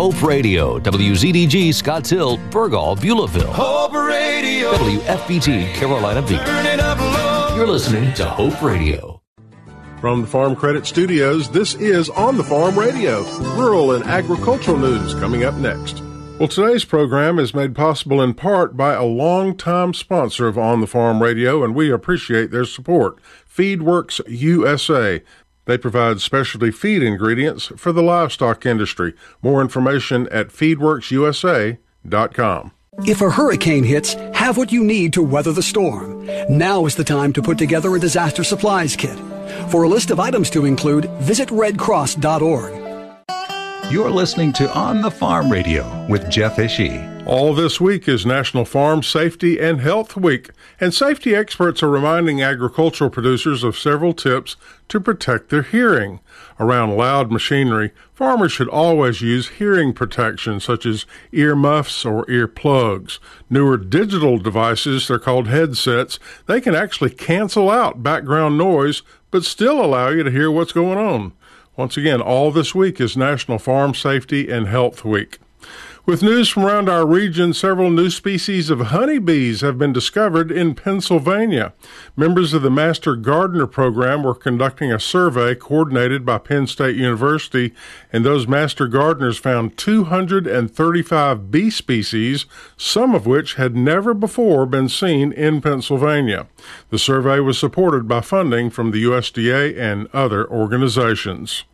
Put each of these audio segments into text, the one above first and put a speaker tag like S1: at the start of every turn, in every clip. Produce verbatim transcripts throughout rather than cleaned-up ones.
S1: Hope Radio, W Z D G, Scotts Hill, Burgal, Beulahville.
S2: Hope Radio.
S1: W F B T, Carolina Beach.
S2: Turn it up low.
S1: You're listening to Hope Radio.
S3: From the Farm Credit Studios, this is On the Farm Radio, rural and agricultural news coming up next. Well, today's program is made possible in part by a longtime sponsor of On the Farm Radio, and we appreciate their support, FeedWorks U S A. They provide specialty feed ingredients for the livestock industry. More information at feedworks u s a dot com.
S4: If a hurricane hits, have what you need to weather the storm. Now is the time to put together a disaster supplies kit. For a list of items to include, visit red cross dot org.
S5: You're listening to On the Farm Radio with Jeff Ishii.
S3: All this week is National Farm Safety and Health Week, and safety experts are reminding agricultural producers of several tips to protect their hearing. Around loud machinery, farmers should always use hearing protection such as ear muffs or ear plugs. Newer digital devices, they're called headsets, they can actually cancel out background noise but still allow you to hear what's going on. Once again, all this week is National Farm Safety and Health Week. With news from around our region, several new species of honeybees have been discovered in Pennsylvania. Members of the Master Gardener program were conducting a survey coordinated by Penn State University, and those Master Gardeners found two hundred thirty-five bee species, some of which had never before been seen in Pennsylvania. The survey was supported by funding from the U S D A and other organizations.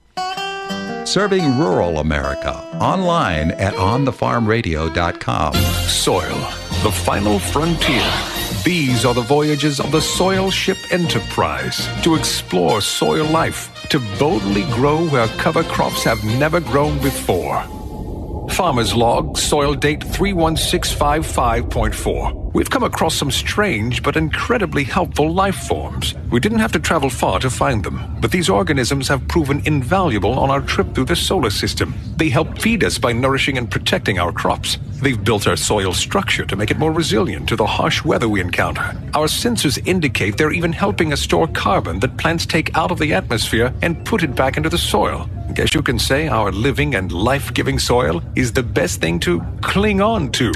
S5: Serving rural America online at on the farm radio dot com.
S6: Soil, the final frontier. These are the voyages of the Soil Ship Enterprise to explore soil life, to boldly grow where cover crops have never grown before. Farmer's Log, soil date three one six five five point four. We've come across some strange but incredibly helpful life forms. We didn't have to travel far to find them, but these organisms have proven invaluable on our trip through the solar system. They help feed us by nourishing and protecting our crops. They've built our soil structure to make it more resilient to the harsh weather we encounter. Our sensors indicate they're even helping us store carbon that plants take out of the atmosphere and put it back into the soil. I guess you can say our living and life-giving soil is the best thing to cling on to.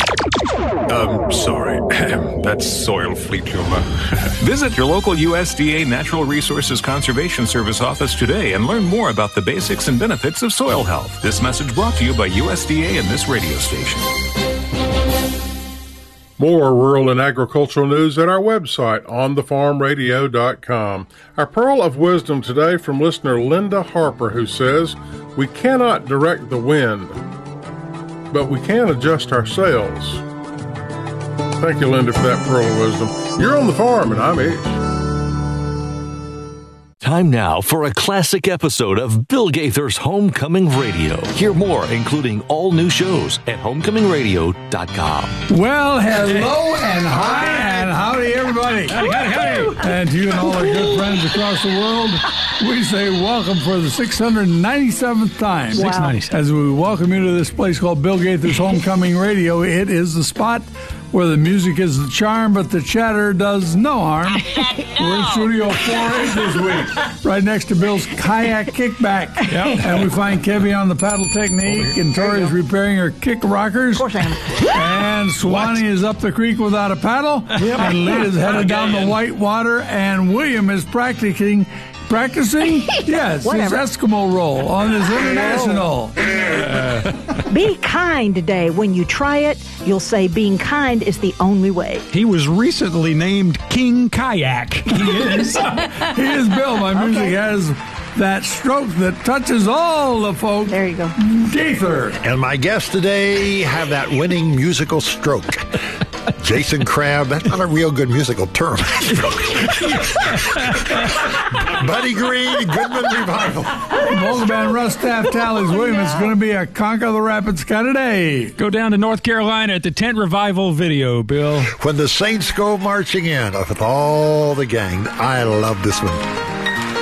S6: Um, sorry. That's soil fleet humor.
S7: Visit your local U S D A Natural Resources Conservation Service office today and learn more about the basics and benefits of soil health. This message brought to you by U S D A and this radio station.
S3: More rural and agricultural news at our website, on the farm radio dot com. Our pearl of wisdom today from listener Linda Harper, who says, "We cannot direct the wind, but we can adjust our sails." Thank you, Linda, for that pearl of wisdom. You're on the farm, and I'm Ish.
S1: Time now for a classic episode of Bill Gaither's Homecoming Radio. Hear more, including all new shows at homecoming radio dot com.
S8: Well, hello and hi and howdy, everybody. Howdy, howdy, howdy. And to you and all our good friends across the world, we say welcome for the six hundred ninety-seventh time.
S9: Wow.
S8: six ninety-seven. As we welcome you to this place called Bill Gaither's Homecoming Radio. It is the spot where the music is the charm, but the chatter does no harm. We're in Studio four A this week, right next to Bill's kayak kickback. Yep. And we find Kevy on the paddle technique, and Tori's repairing her kick rockers.
S9: Of course I am.
S8: And Swanee is up the creek without a paddle. Yep. And Leah's headed down the white water, and William is practicing Practicing? Yes, his Eskimo roll on his international.
S9: Be kind today. When you try it, you'll say being kind is the only way.
S10: He was recently named King Kayak.
S8: He is. He is Bill. My music okay. has that stroke that touches all the folk.
S9: There you go.
S8: Gaither.
S11: And my guests today have that winning musical stroke. Jason Crabb, that's not a real good musical term. Buddy Green, Goodman Revival.
S8: Vocal band Russ Staff Tallies Williams. It's going to be a Conquer the Rapids kind of day.
S10: Go down to North Carolina at the Tent Revival video, Bill.
S11: When the Saints go marching in with all the gang. I love this one.